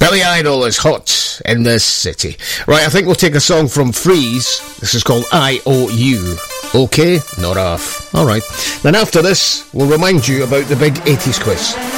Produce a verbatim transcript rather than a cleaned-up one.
Billy Idol is hot in this city. Right, I think we'll take a song from Freeze. This is called I O U. Okay, not off. Alright. Then after this, we'll remind you about the big eighties quiz.